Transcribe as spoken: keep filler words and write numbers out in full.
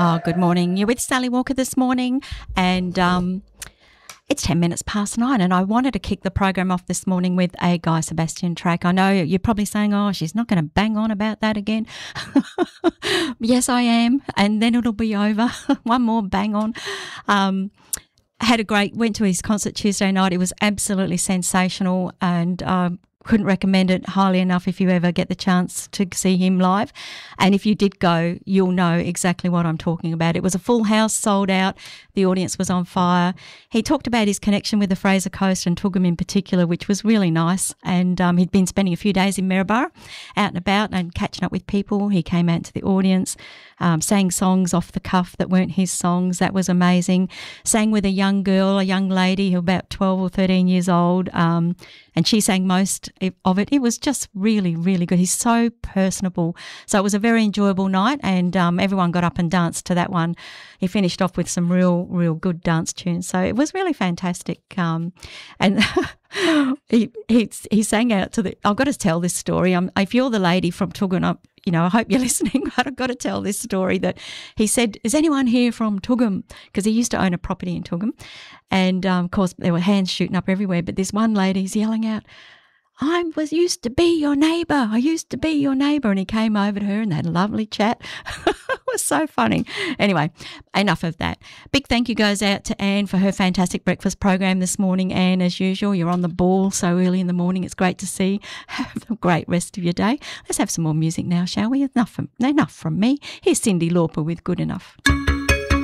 Oh, good morning. You're with Sally Walker this morning, and um, it's ten minutes past nine, and I wanted to kick the program off this morning with a Guy Sebastian track. I know you're probably saying, oh, she's not going to bang on about that again. Yes, I am, and then it'll be over. One more bang on. Um, had a great, went to his concert Tuesday night. It was absolutely sensational, and um, couldn't recommend it highly enough if you ever get the chance to see him live. And if you did go, you'll know exactly what I'm talking about. It was a full house, sold out. The audience was on fire. He talked about his connection with the Fraser Coast and Toogoom in particular, which was really nice. And um, he'd been spending a few days in Maryborough, out and about and catching up with people. He came out to the audience, um, sang songs off the cuff that weren't his songs. That was amazing. Sang with a young girl, a young lady who was about twelve or thirteen years old, um, and she sang most of it. It was just really, really good. He's so personable. So it was a very enjoyable night, and um, everyone got up and danced to that one. He finished off with some real, real good dance tunes. So it was really fantastic. Um, and he, he he sang out to the, I've got to tell this story. Um, if you're the lady from Toogoom, you know, I hope you're listening, but I've got to tell this story that he said, is anyone here from Toogoom? Because he used to own a property in Toogoom. And, um, of course, there were hands shooting up everywhere. But this one lady's yelling out, I was used to be your neighbour. I used to be your neighbour. And he came over to her and they had a lovely chat. It was so funny. Anyway, enough of that. Big thank you goes out to Anne for her fantastic breakfast program this morning. Anne, as usual, you're on the ball so early in the morning. It's great to see. Have a great rest of your day. Let's have some more music now, shall we? Enough from, enough from me. Here's Cyndi Lauper with Good Enough.